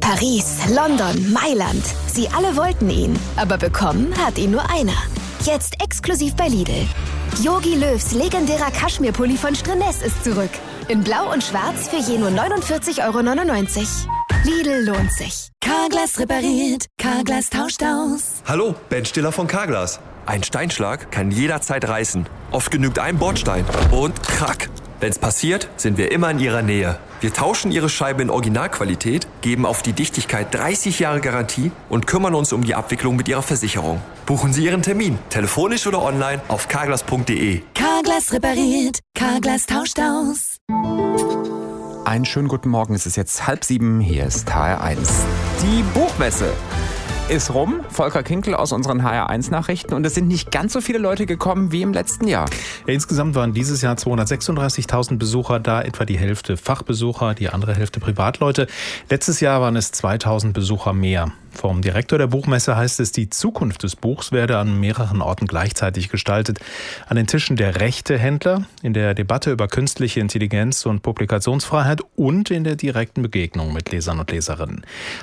Paris, London, Mailand. Sie alle wollten ihn, aber bekommen hat ihn nur einer. Jetzt exklusiv bei Lidl. Jogi Löws legendärer Kaschmirpulli von Streness ist zurück. In Blau und Schwarz für je nur 49,99 €. Lidl lohnt sich. Carglass repariert, Carglass tauscht aus. Hallo, Ben Stiller von Carglass. Ein Steinschlag kann jederzeit reißen. Oft genügt ein Bordstein und krack. Wenn's passiert, sind wir immer in Ihrer Nähe. Wir tauschen Ihre Scheibe in Originalqualität, geben auf die Dichtigkeit 30 Jahre Garantie und kümmern uns um die Abwicklung mit Ihrer Versicherung. Buchen Sie Ihren Termin, telefonisch oder online auf carglass.de. Carglass repariert, Carglass tauscht aus. Einen schönen guten Morgen, es ist jetzt 6:30, hier ist HR1. Die Buchmesse ist rum. Volker Kinkel aus unseren HR1-Nachrichten. Und es sind nicht ganz so viele Leute gekommen wie im letzten Jahr. Ja, insgesamt waren dieses Jahr 236.000 Besucher da, etwa die Hälfte Fachbesucher, die andere Hälfte Privatleute. Letztes Jahr waren es 2.000 Besucher mehr. Vom Direktor der Buchmesse heißt es, die Zukunft des Buchs werde an mehreren Orten gleichzeitig gestaltet. An den Tischen der Rechtehändler, in der Debatte über künstliche Intelligenz und Publikationsfreiheit und in der direkten Begegnung mit Lesern und Leserinnen.